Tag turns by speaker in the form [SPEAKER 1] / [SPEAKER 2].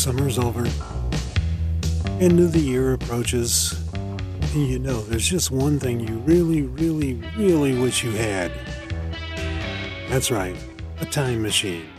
[SPEAKER 1] Summer's over, and New the Year approaches, and you know there's just one thing you really, really, really wish you had. That's right, a time machine.